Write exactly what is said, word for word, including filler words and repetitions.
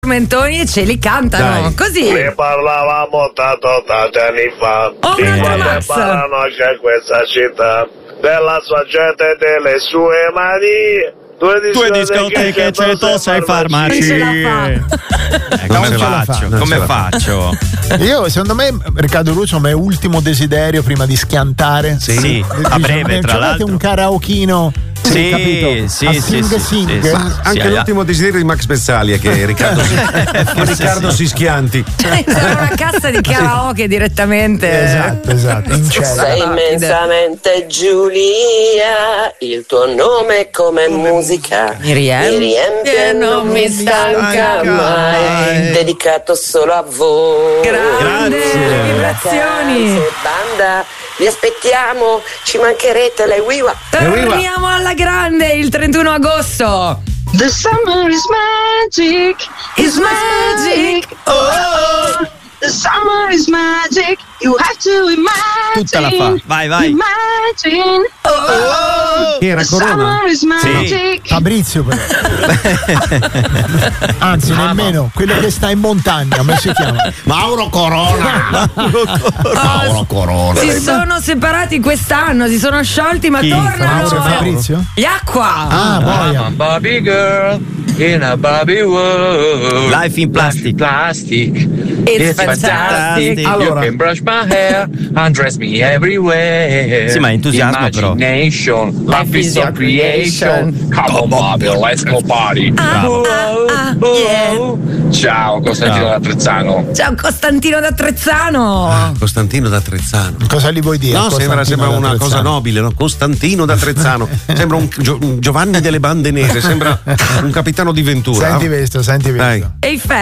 tormentoni e ce li cantano. Dai. Così. Ne parlavamo tanto tanti anni fa. Oh, Di grande quante Max. paranoia in questa città. Della sua gente e delle sue manie. Due Due discoteche, cento sei farmaci. Non ce la fa. Eh, come Non ce la faccio? fa, non Come ce la fa. faccio? Io, secondo me, Riccardo Russo, il mio ultimo desiderio prima di schiantare. Sì, sì, a breve, tra l'altro. un karaokino. Sì, capito? sì, a sì, sing sì, sing. sì, sì. Ma anche Sì, l'ultimo desiderio di Max Pezzali è che Riccardo, si, che Riccardo si schianti. C'era una cassa di karaoke direttamente. Esatto, esatto. In cielo. Sei immensamente Giulia, il tuo nome come musica Mi riempie, mi riempie e non mi stanca mai, dedicato solo a voi. Grande, Grazie. vibrazioni. Vacanze, banda, vi aspettiamo, ci mancherete le wiwa. Torniamo alla grande il trentuno agosto. The summer is magic, It's magic. oh, the summer is magic, you have to imagine. Tutta la fa. Vai, vai. Imagine, oh, Chi era the Corona? summer is magic. Fabrizio, però. Anzi, nemmeno quello che sta in montagna, come si chiama? Mauro Corona. Mauro Corona. Si sono separati quest'anno, si sono sciolti, ma Chi? tornano. Fabrizio e Fabrizio? Gli Acqua. Ah, boia. Barbie girl in a Barbie world. Life in plastic. Plastic. It's fantastic. You can brush my hair, undress me everywhere. Sì, ma entusiasmo però. Imagination, life is your creation. Come on, Barbie, let's go party. Ah, Oh, ah, oh, yeah. oh. Ciao, Costantino da Trezzano. Ciao Costantino da Trezzano. Costantino da Trezzano. Cosa gli vuoi dire? No, sembra, Costantino sembra da una Trezzano? cosa nobile, no? Costantino da Trezzano. Sembra un, Gio- un Giovanni delle bande nere, sembra un capitano di Ventura. Senti questo, senti questo. Dai. E i